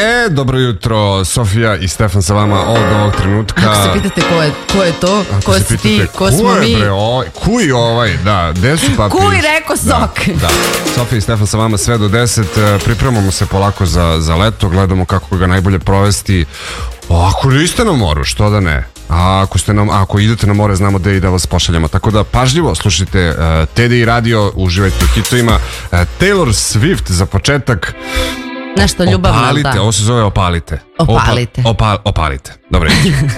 Dobro jutro, Sofija i Stefan sa vama od ovog trenutka. Ako se pitate ko je to, ko si ti, ko smo mi. Kuj ovaj, da, gde su papi? Kuj reko sok. Da, Sofija i Stefan sa vama sve do 10, pripremamo se polako za leto, gledamo kako ga najbolje provesti. Ako niste na moru, što da ne? A ako idete na more, znamo gde i da vas pošaljamo. Tako da pažljivo slušajte TDI radio, uživajte u hitovima. Taylor Swift za početak. Nešto ljubavno, opalite, ovo se zove opalite. Opalite. Opalite. Dobro.